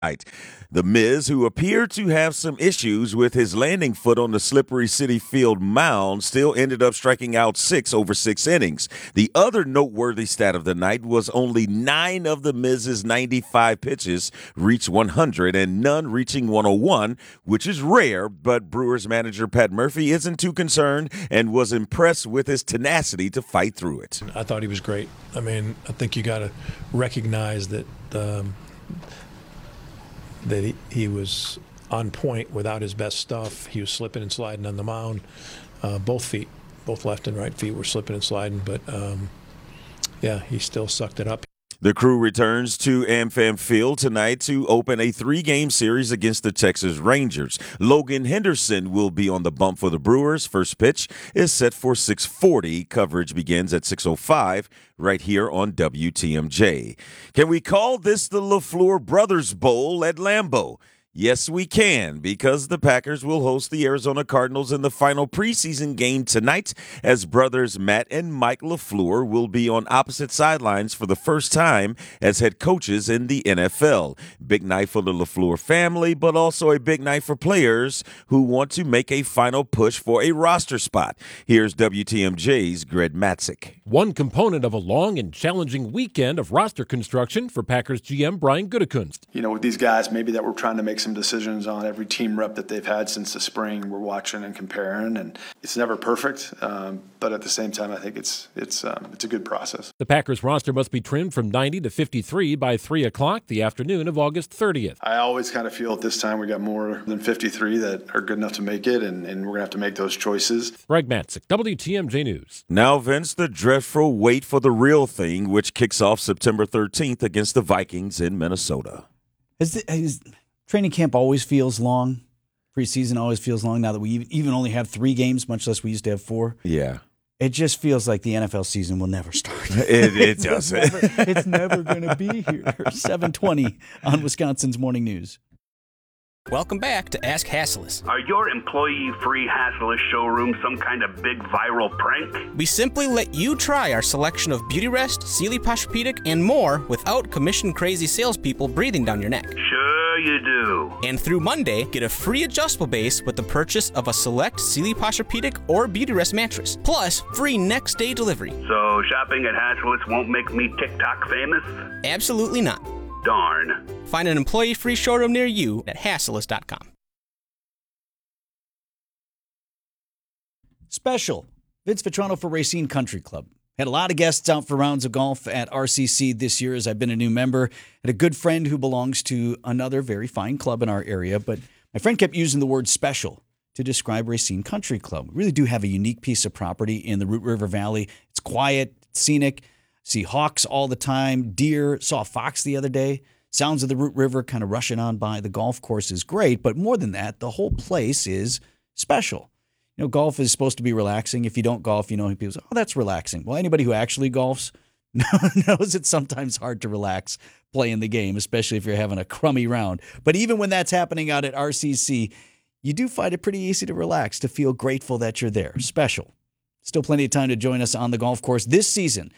Right. The Miz, who appeared to have some issues with his landing foot on the slippery City Field mound, still ended up striking out 6 over 6 innings. The other noteworthy stat of the night was only 9 of the Miz's 95 pitches reached 100 and none reaching 101, which is rare, but Brewers manager Pat Murphy isn't too concerned and was impressed with his tenacity to fight through it. I thought he was great. I mean, I think you got to recognize that he was on point without his best stuff. He was slipping and sliding on the mound. Both feet, both left and right feet were slipping and sliding, but he still sucked it up. The Crew returns to AmFam Field tonight to open a 3-game series against the Texas Rangers. Logan Henderson will be on the bump for the Brewers. First pitch is set for 6:40. Coverage begins at 6:05 right here on WTMJ. Can we call this the LaFleur Brothers Bowl at Lambeau? Yes, we can, because the Packers will host the Arizona Cardinals in the final preseason game tonight, as brothers Matt and Mike LaFleur will be on opposite sidelines for the first time as head coaches in the NFL. Big night for the LaFleur family, but also a big night for players who want to make a final push for a roster spot. Here's WTMJ's Greg Matzik. One component of a long and challenging weekend of roster construction for Packers GM Brian Gutekunst. You know, with these guys, maybe that we're trying to make some decisions on every team rep that they've had since the spring. We're watching and comparing, and it's never perfect, but at the same time, I think it's a good process. The Packers roster must be trimmed from 90 to 53 by 3 o'clock the afternoon of August 30th. I always kind of feel at this time we got more than 53 that are good enough to make it, and we're going to have to make those choices. Greg Matzik, WTMJ News. Now, Vince, the dreadful wait for the real thing, which kicks off September 13th against the Vikings in Minnesota. Training camp always feels long. Preseason always feels long now that we even only have 3 games, much less we used to have 4. Yeah. It just feels like the NFL season will never start. It does. It's never going to be here. 7:20 on Wisconsin's Morning News. Welcome back to Ask Hasslis. Are your employee-free Hasslis showrooms some kind of big viral prank? We simply let you try our selection of Beauty Rest, Sealy Posturepedic, and more without commission-crazy salespeople breathing down your neck. Sure you do. And through Monday, get a free adjustable base with the purchase of a select Sealy Posturepedic or Beauty Rest mattress, plus free next-day delivery. So shopping at Hasslis won't make me TikTok famous? Absolutely not. Darn. Find an employee-free showroom near you at Hasslis.com. Special. Vince Vitrano for Racine Country Club. Had a lot of guests out for rounds of golf at RCC this year as I've been a new member. Had a good friend who belongs to another very fine club in our area, but my friend kept using the word special to describe Racine Country Club. We really do have a unique piece of property in the Root River Valley. It's quiet, it's scenic. See hawks all the time, deer, saw a fox the other day. Sounds of the Root River kind of rushing on by. The golf course is great, but more than that, the whole place is special. You know, golf is supposed to be relaxing. If you don't golf, you know, people say, oh, that's relaxing. Well, anybody who actually golfs knows it's sometimes hard to relax playing the game, especially if you're having a crummy round. But even when that's happening out at RCC, you do find it pretty easy to relax, to feel grateful that you're there. Special. Still plenty of time to join us on the golf course this season.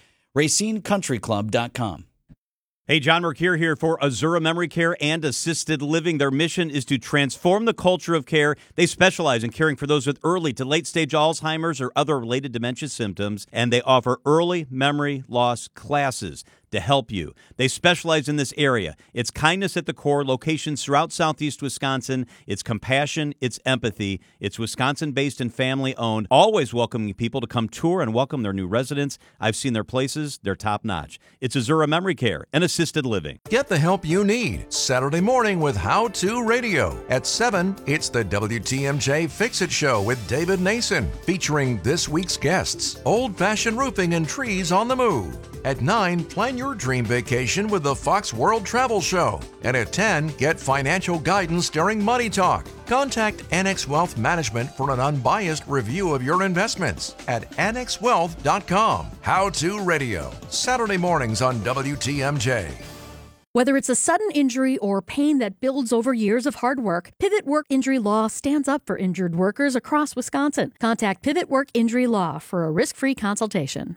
RacineCountryClub.com. Hey, John Mercure here for Azura Memory Care and Assisted Living. Their mission is to transform the culture of care. They specialize in caring for those with early to late-stage Alzheimer's or other related dementia symptoms, and they offer early memory loss classes to help you. They specialize in this area. It's kindness at the core, locations throughout southeast Wisconsin. It's compassion, it's empathy. It's Wisconsin-based and family-owned, always welcoming people to come tour and welcome their new residents. I've seen their places. They're top-notch. It's Azura Memory Care and Assisted Living. Get the help you need Saturday morning with How To Radio. At 7, it's the WTMJ Fix-It Show with David Nason, featuring this week's guests, Old-Fashioned Roofing and Trees on the Move. At 9, plan your dream vacation with the Fox World Travel Show. And at 10, get financial guidance during Money Talk. Contact Annex Wealth Management for an unbiased review of your investments at annexwealth.com. How To Radio, Saturday mornings on WTMJ. Whether it's a sudden injury or pain that builds over years of hard work, Pivot Work Injury Law stands up for injured workers across Wisconsin. Contact Pivot Work Injury Law for a risk-free consultation.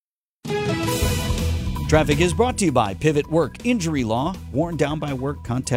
Traffic is brought to you by Pivot Work Injury Law. Worn down by work, contact